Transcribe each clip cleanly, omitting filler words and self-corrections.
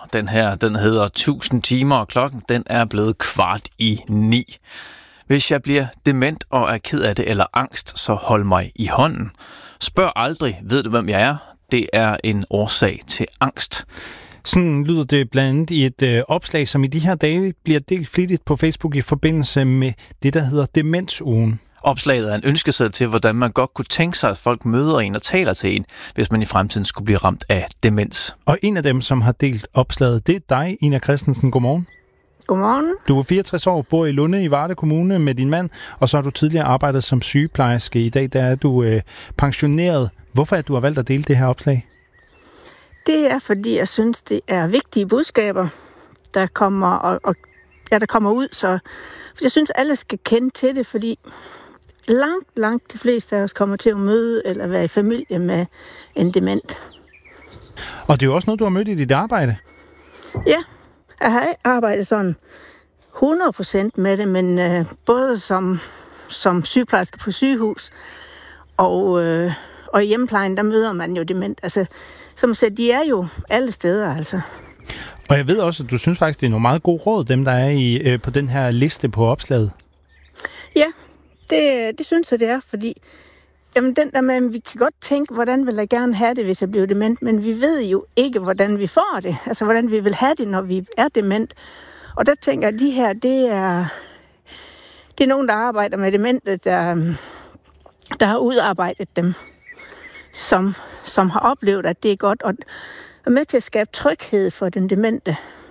Den her, den hedder 1000 timer, og klokken den er blevet 8:15. Hvis jeg bliver dement og er ked af det eller angst, så hold mig i hånden. Spørg aldrig, ved du hvem jeg er? Det er en årsag til angst. Sådan lyder det blandt andet i et opslag, som i de her dage bliver delt flittigt på Facebook i forbindelse med det, der hedder Demensugen. Opslaget er en ønskeseddel til, hvordan man godt kunne tænke sig, at folk møder en og taler til en, hvis man i fremtiden skulle blive ramt af demens. Og en af dem, som har delt opslaget, det er dig, Ina Christensen. Godmorgen. Godmorgen. Du er 64 år, bor i Lunde i Varde Kommune med din mand, og så har du tidligere arbejdet som sygeplejerske. I dag der er du pensioneret. Hvorfor er du har valgt at dele det her opslag? Det er, fordi jeg synes, det er vigtige budskaber, der kommer, der kommer ud. Så jeg synes, alle skal kende til det, fordi langt de fleste af os kommer til at møde eller være i familie med en dement. Og det er jo også noget, du har mødt i dit arbejde. Ja, jeg har arbejdet sådan 100% med det, men både som sygeplejerske på sygehus og i hjemmeplejen, der møder man jo dement. Altså, som siger, de er jo alle steder, altså. Og jeg ved også, at du synes faktisk, det er nogle meget gode råd, dem der er på den her liste på opslaget. Ja, det synes jeg, det er, fordi jamen, den der med, vi kan godt tænke, hvordan vil jeg gerne have det, hvis jeg bliver dement, men vi ved jo ikke, hvordan vi får det. Altså, hvordan vi vil have det, når vi er dement. Og der tænker jeg, de her, det er nogen, der arbejder med demente, der har udarbejdet dem, som har oplevet, at det er godt, og er med til at skabe tryghed for den demente.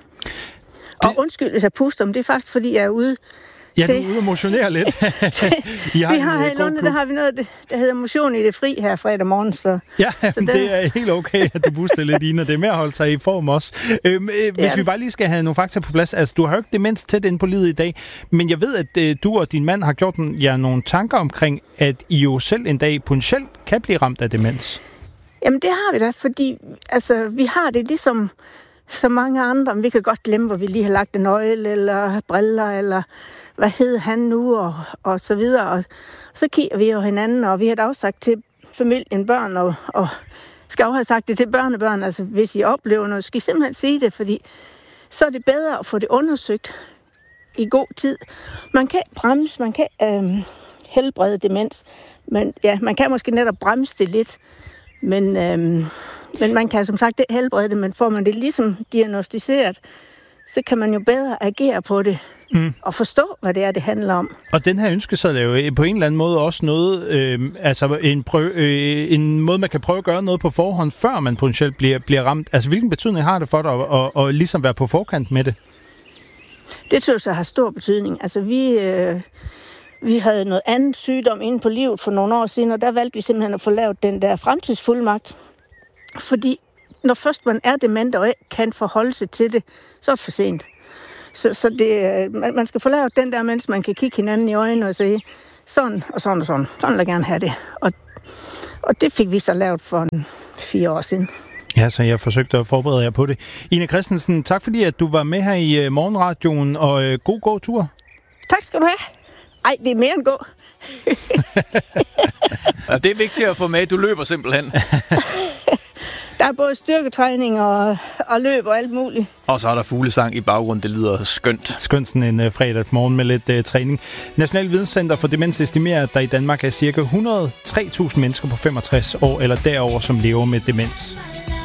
Og undskyld, hvis jeg puster om, det er faktisk, fordi jeg er ude ja, du er ude og motionere lidt. Vi har her i Lunde, der har vi noget, der hedder motion i det fri her fredag morgen. Så det er helt okay, at du booster lidt, Ina. Det er med at holde sig i form også. Hvis vi bare lige skal have nogle fakta på plads. Altså, du har jo ikke demens tæt inde på livet i dag, men jeg ved, at du og din mand har gjort jer nogle tanker omkring, at I jo selv en dag potentielt kan blive ramt af demens. Jamen, det har vi da, fordi altså, vi har det ligesom så mange andre. Vi kan godt glemme, hvor vi lige har lagt en nøgle, eller briller, eller hvad hed han nu, og så videre. Og så kigger vi jo hinanden, og vi har da også sagt til familien, børn, og skal også have sagt det til børnebørn. Altså, hvis I oplever noget, skal I simpelthen sige det, fordi så er det bedre at få det undersøgt i god tid. Man kan bremse, man kan helbrede demens, men ja, man kan måske netop bremse det lidt, men man kan som sagt ikke helbrede det, men får man det ligesom diagnostiseret, så kan man jo bedre agere på det og forstå, hvad det er, det handler om. Og den her ønskeseddel er jo på en eller anden måde også noget, en måde, man kan prøve at gøre noget på forhånd, før man potentielt bliver ramt. Altså, hvilken betydning har det for dig at ligesom være på forkant med det? Det synes jeg har stor betydning. Altså, vi havde noget andet sygdom inde på livet for nogle år siden, og der valgte vi simpelthen at få lavet den der fremtidsfuldmagt. Fordi når først man er dement og ikke kan forholde sig til det, så er det for sent. Så man skal få lavet den der, mens man kan kigge hinanden i øjnene og sige, sådan og sådan og sådan. Sådan vil jeg gerne have det. Og det fik vi så lavet for 4 år siden. Ja, så jeg forsøgte at forberede jer på det. Ina Christensen, tak fordi at du var med her i Morgenradioen, og god gåtur. Tak skal du have. Ej, det er mere end gå. Ja, det er vigtigt at få med. Du løber simpelthen. Der er både styrketræning og løb og alt muligt. Og så er der fuglesang i baggrunden. Det lyder skønt. Skønt sådan en fredag morgen med lidt træning. National Videnscenter for Demens estimerer, at der i Danmark er ca. 103.000 mennesker på 65 år eller derover, som lever med demens.